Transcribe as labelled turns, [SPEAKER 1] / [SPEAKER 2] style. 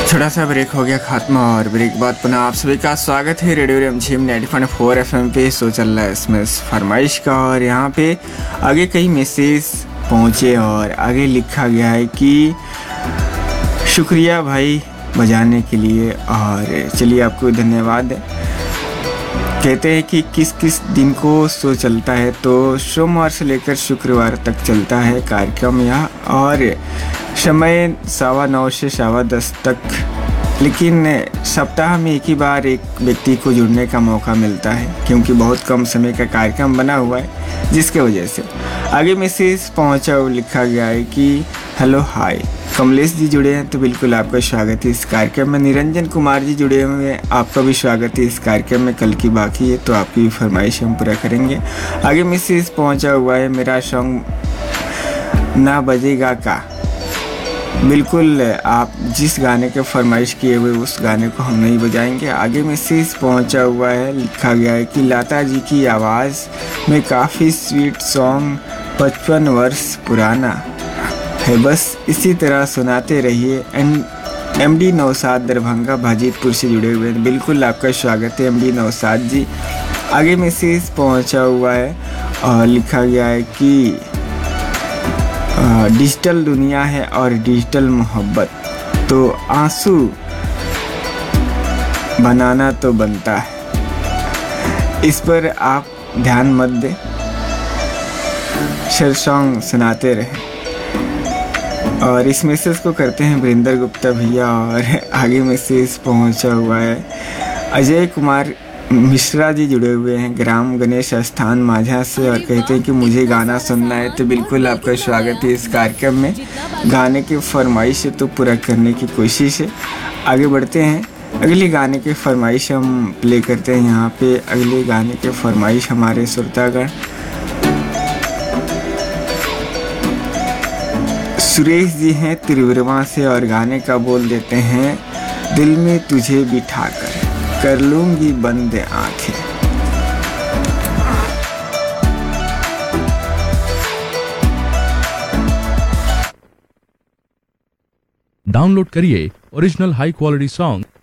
[SPEAKER 1] छोटा सा ब्रेक हो गया खात्मा और ब्रेक के बाद पुनः आप सभी का स्वागत है रेडियो रिमझिम 90.4 FM पे। शो चल रहा है इसमें फरमाइश का और यहाँ पे आगे कई मैसेज पहुँचे और आगे लिखा गया है कि शुक्रिया भाई बजाने के लिए। और चलिए आपको धन्यवाद। कहते हैं कि किस किस दिन को शो चलता है, तो सोमवार से लेकर शुक्रवार तक चलता है कार्यक्रम यहाँ और समय 9:15 से 10:15 तक। लेकिन सप्ताह में एक ही बार एक व्यक्ति को जुड़ने का मौका मिलता है क्योंकि बहुत कम समय का कार्यक्रम बना हुआ है, जिसके वजह से आगे मैसेज पहुंचा और लिखा गया है कि हेलो हाय कमलेश जी जुड़े हैं तो बिल्कुल आपका स्वागत है इस कार्यक्रम में। निरंजन कुमार जी जुड़े हुए हैं, आपका भी स्वागत है इस कार्यक्रम में। कल की बाकी है तो आपकी भी फरमाइश हम पूरा करेंगे। आगे मैसेज पहुंचा हुआ है मेरा सॉन्ग ना बजेगा का। बिल्कुल आप जिस गाने के फरमाइश किए हुए उस गाने को हम नहीं बजाएंगे। आगे मैसेज पहुंचा हुआ है, लिखा गया है कि लता जी की आवाज़ में काफ़ी स्वीट सॉन्ग 55 वर्ष पुराना है, बस इसी तरह सुनाते रहिए। एमडी नौसाद दरभंगा भाजीपुर से जुड़े हुए हैं, बिल्कुल आपका स्वागत है एमडी नौसाद जी। आगे मैसेज पहुंचा हुआ है और लिखा गया है कि डिजिटल दुनिया है और डिजिटल मोहब्बत, तो आंसू बनाना तो बनता है, इस पर आप ध्यान मत दें, शेर सॉन्ग सुनाते रहें। और इस मैसेज को करते हैं वरिंदर गुप्ता भैया। और आगे मैसेज पहुंचा हुआ है अजय कुमार मिश्रा जी जुड़े हुए हैं ग्राम गणेश स्थान माझा से और कहते हैं कि मुझे गाना सुनना है, तो बिल्कुल आपका स्वागत है इस कार्यक्रम में। गाने की फरमाइश है तो पूरा करने की कोशिश है। आगे बढ़ते हैं, अगले गाने की फरमाइश हम प्ले करते हैं यहाँ पे। अगले गाने की फरमाइश हमारे श्रोतागण सुरेश जी हैं त्रिपुरा से और गाने का बोल देते हैं दिल में तुझे बिठा कर लूंगी बंद आंखें।
[SPEAKER 2] डाउनलोड करिए ओरिजिनल हाई क्वालिटी सॉन्ग